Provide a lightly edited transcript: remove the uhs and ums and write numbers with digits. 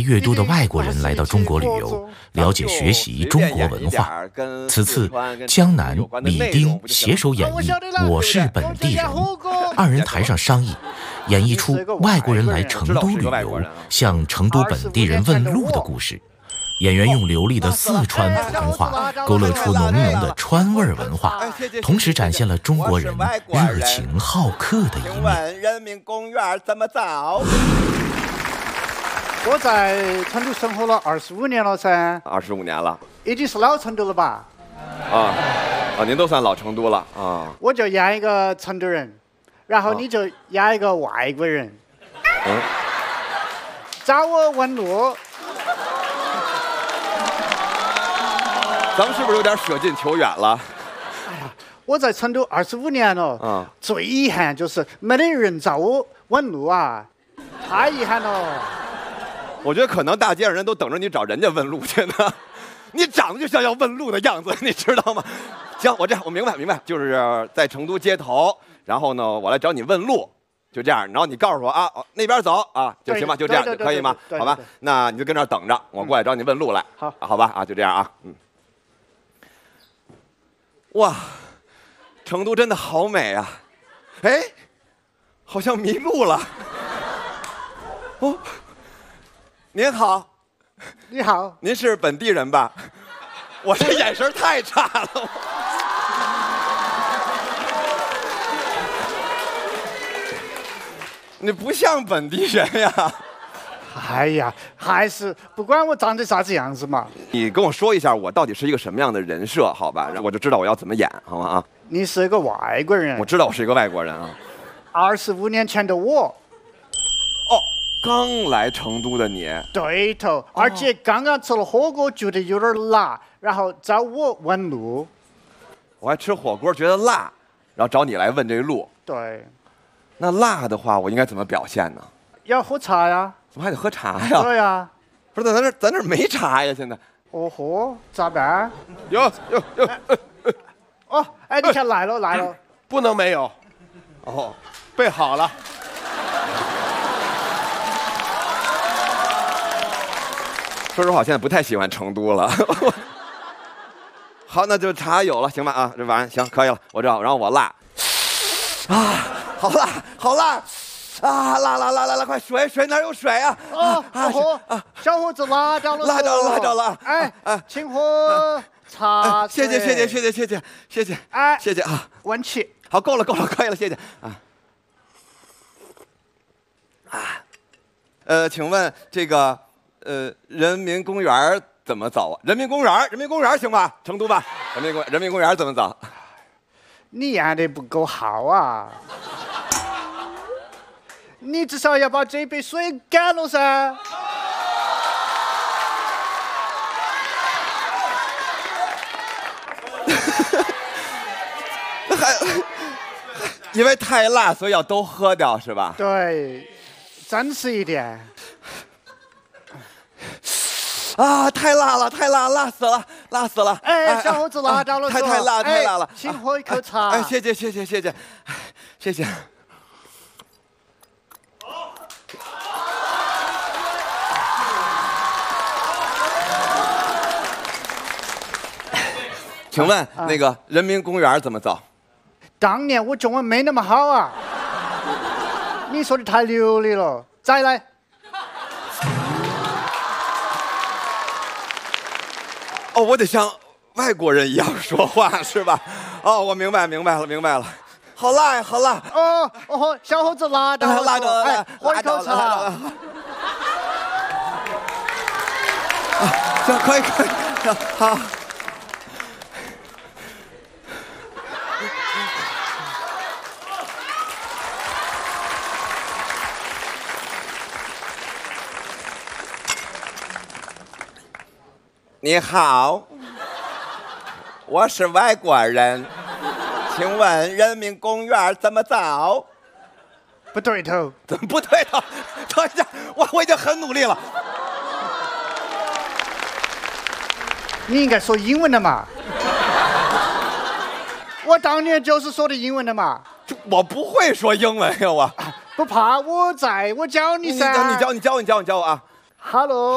越多的外国人来到中国旅游，了解学习中国文化。此次，江南、李丁携手演绎《我是本地人》，二人台上商议，演绎出外国人来成都旅游，向成都本地人问路的故事。演员用流利的四川普通话勾勒出浓浓的川味文化，同时展现了中国人热情好客的一面。 人民公园怎么走？ 我在成都生活了25年了噻。 25年了， 已经是老成都了吧？ 您都算老成都了啊。 我就演一个成都人，然后你就演一个外国人。找我问路。 咱们是不是有点舍近求远了？ 哎呀，我在成都25年了，最遗憾就是没得人找我问路啊，太遗憾了。 我觉得可能大街上人都等着你找人家问路去呢，你长得就像要问路的样子，你知道吗？行，我明白，就是在成都街头，然后呢，我来找你问路，就这样，然后你告诉我啊，那边走啊，就行吧，就这样可以吗？好吧，那你就跟这儿等着，我过来找你问路来，好吧啊，就这样啊，哇，成都真的好美啊！哎，好像迷路了。哦，您好， 你好， 您是本地人吧？我这眼神太差了。你不像本地人呀。 哎呀，还是不管我长得啥子样子嘛。 你跟我说一下，我到底是一个什么样的人设，好吧？然后我就知道我要怎么演，好吗？啊， 你是一个外国人。 我知道我是一个外国人啊。 25年前的我。 刚来成都的你。 对头，而且刚刚吃了火锅，觉得有点辣，然后找我问路。 我还吃火锅觉得辣，然后找你来问这个路。 对。 那辣的话，我应该怎么表现呢？ 要喝茶呀。 怎么还得喝茶呀？ 对呀。 不是，咱这没茶呀，现在。 哦豁，咋办？ 有。 哎，你看来了。 不能没有。备好了。 说实话，现在不太喜欢成都了。好，那就茶有了，行吧？啊，这完行，可以了，我知道。然后我辣。好辣。辣，快水哪有水啊？ 小伙子辣着了。哎，请喝茶水。 谢谢。 哎， 谢谢啊。 问起。 好，够了，可以了，谢谢啊。请问这个人民公园怎么走啊？人民公园行吧？成都吧？人民公园怎么走？ 你演得不够好啊！你至少要把这杯水干了噻。 因为太辣，所以要都喝掉，是吧？ 对，真实一点。 太辣了，辣死了！ 哎，小伙子辣着了， 太辣了！ 请喝一口茶。 哎，谢谢。请问那个人民公园怎么走？ 当年我中文没那么好啊，你说的太流利了，再来。 我得像外国人一样说话是吧？我明白了。好辣呀！ 小伙子辣着了，哎，喝一口茶。 行，可以，好。你好，我是外国人，请问人民公园怎么走？ 不对头。 怎么不对头？等一下，我已经很努力了。 你应该说英文的嘛。我当年就是说的英文的嘛。 我不会说英文呀，我。 不怕，我教你噻。 你教我啊。 Hello。